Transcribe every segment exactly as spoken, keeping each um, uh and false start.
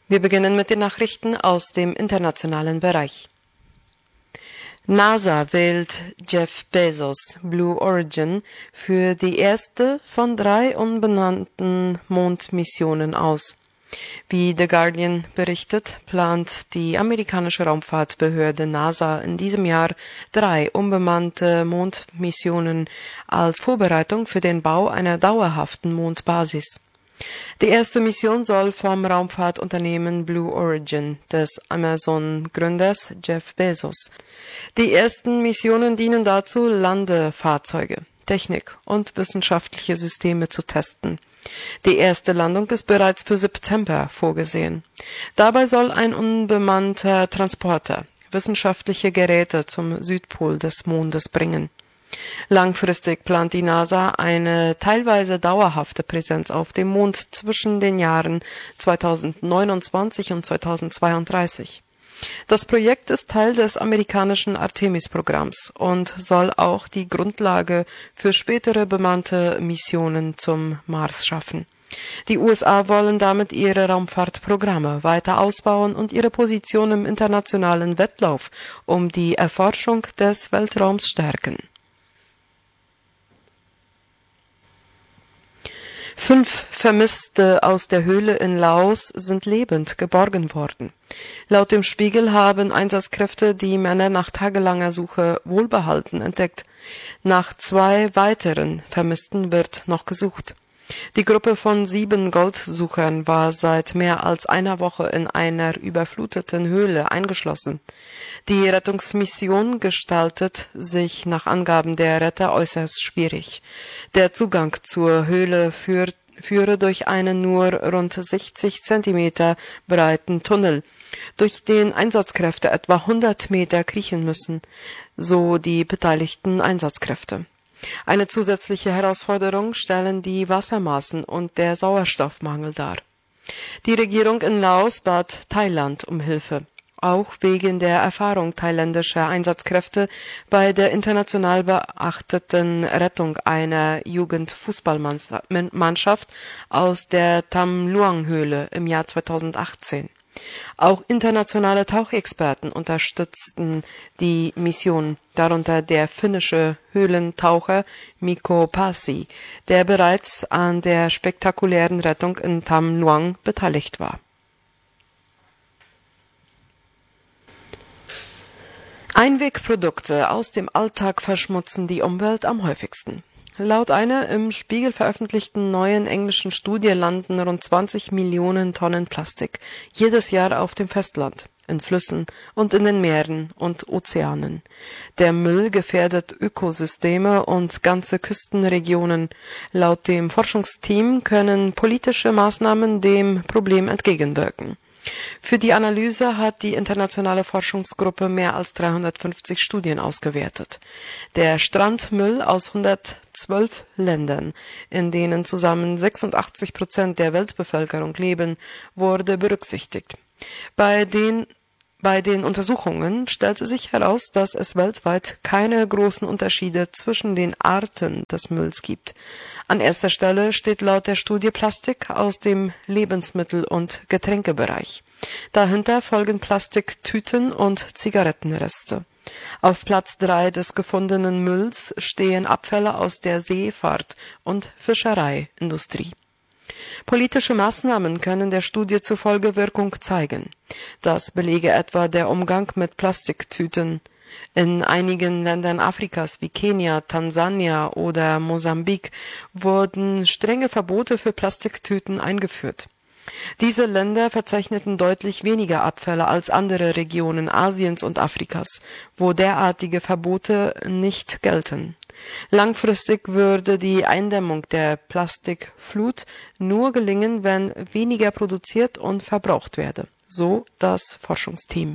Wir beginnen mit den Nachrichten aus dem internationalen Bereich. NASA wählt Jeff Bezos Blue Origin für die erste von drei unbenannten Mondmissionen aus. Wie The Guardian berichtet, plant die amerikanische Raumfahrtbehörde NASA in diesem Jahr drei unbemannte Mondmissionen als Vorbereitung für den Bau einer dauerhaften Mondbasis. Die erste Mission soll vom Raumfahrtunternehmen Blue Origin des Amazon-Gründers Jeff Bezos. Die ersten Missionen dienen dazu, Landefahrzeuge, Technik und wissenschaftliche Systeme zu testen. Die erste Landung ist bereits für September vorgesehen. Dabei soll ein unbemannter Transporter wissenschaftliche Geräte zum Südpol des Mondes bringen. Langfristig plant die NASA eine teilweise dauerhafte Präsenz auf dem Mond zwischen den Jahren zweitausendneunundzwanzig und zweitausendzweiunddreißig. Das Projekt ist Teil des amerikanischen Artemis-Programms und soll auch die Grundlage für spätere bemannte Missionen zum Mars schaffen. Die U S A wollen damit ihre Raumfahrtprogramme weiter ausbauen und ihre Position im internationalen Wettlauf um die Erforschung des Weltraums stärken. Fünf Vermisste aus der Höhle in Laos sind lebend geborgen worden. Laut dem Spiegel haben Einsatzkräfte die Männer nach tagelanger Suche wohlbehalten entdeckt. Nach zwei weiteren Vermissten wird noch gesucht. Die Gruppe von sieben Goldsuchern war seit mehr als einer Woche in einer überfluteten Höhle eingeschlossen. Die Rettungsmission gestaltet sich nach Angaben der Retter äußerst schwierig. Der Zugang zur Höhle führt, führe durch einen nur rund sechzig Zentimeter breiten Tunnel, durch den Einsatzkräfte etwa hundert Meter kriechen müssen, so die beteiligten Einsatzkräfte. Eine zusätzliche Herausforderung stellen die Wassermassen und der Sauerstoffmangel dar. Die Regierung in Laos bat Thailand um Hilfe, auch wegen der Erfahrung thailändischer Einsatzkräfte bei der international beachteten Rettung einer Jugendfußballmannschaft aus der Tham Luang-Höhle im Jahr zweitausendachtzehn. Auch internationale Tauchexperten unterstützten die Mission, darunter der finnische Höhlentaucher Mikko Pasi, der bereits an der spektakulären Rettung in Tham Luang beteiligt war. Einwegprodukte aus dem Alltag verschmutzen die Umwelt am häufigsten. Laut einer im Spiegel veröffentlichten neuen englischen Studie landen rund zwanzig Millionen Tonnen Plastik jedes Jahr auf dem Festland, in Flüssen und in den Meeren und Ozeanen. Der Müll gefährdet Ökosysteme und ganze Küstenregionen. Laut dem Forschungsteam können politische Maßnahmen dem Problem entgegenwirken. Für die Analyse hat die internationale Forschungsgruppe mehr als dreihundertfünfzig Studien ausgewertet. Der Strandmüll aus hundertzwölf Ländern, in denen zusammen sechsundachtzig Prozent der Weltbevölkerung leben, wurde berücksichtigt. Bei den Bei den Untersuchungen stellte sich heraus, dass es weltweit keine großen Unterschiede zwischen den Arten des Mülls gibt. An erster Stelle steht laut der Studie Plastik aus dem Lebensmittel- und Getränkebereich. Dahinter folgen Plastiktüten und Zigarettenreste. Auf Platz drei des gefundenen Mülls stehen Abfälle aus der Seefahrt- und Fischereiindustrie. Politische Maßnahmen können der Studie zufolge Wirkung zeigen. Das belege etwa der Umgang mit Plastiktüten. In einigen Ländern Afrikas wie Kenia, Tansania oder Mosambik wurden strenge Verbote für Plastiktüten eingeführt. Diese Länder verzeichneten deutlich weniger Abfälle als andere Regionen Asiens und Afrikas, wo derartige Verbote nicht gelten. Langfristig würde die Eindämmung der Plastikflut nur gelingen, wenn weniger produziert und verbraucht werde, so das Forschungsteam.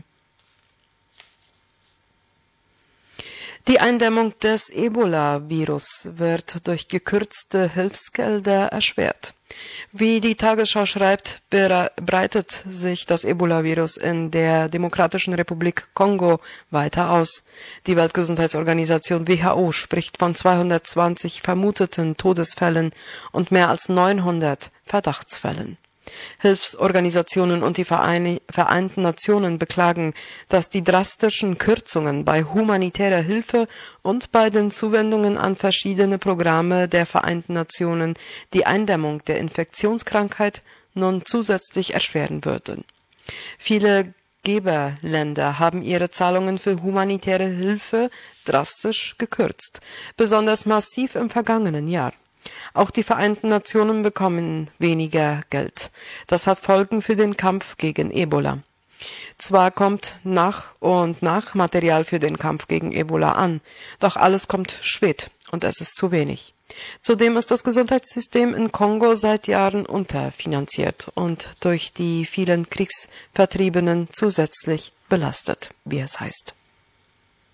Die Eindämmung des Ebola-Virus wird durch gekürzte Hilfsgelder erschwert. Wie die Tagesschau schreibt, breitet sich das Ebola-Virus in der Demokratischen Republik Kongo weiter aus. Die Weltgesundheitsorganisation W H O spricht von zweihundertzwanzig vermuteten Todesfällen und mehr als neunhundert Verdachtsfällen. Hilfsorganisationen und die Vereinten Nationen beklagen, dass die drastischen Kürzungen bei humanitärer Hilfe und bei den Zuwendungen an verschiedene Programme der Vereinten Nationen die Eindämmung der Infektionskrankheit nun zusätzlich erschweren würden. Viele Geberländer haben ihre Zahlungen für humanitäre Hilfe drastisch gekürzt, besonders massiv im vergangenen Jahr. Auch die Vereinten Nationen bekommen weniger Geld. Das hat Folgen für den Kampf gegen Ebola. Zwar kommt nach und nach Material für den Kampf gegen Ebola an, doch alles kommt spät und es ist zu wenig. Zudem ist das Gesundheitssystem in Kongo seit Jahren unterfinanziert und durch die vielen Kriegsvertriebenen zusätzlich belastet, wie es heißt.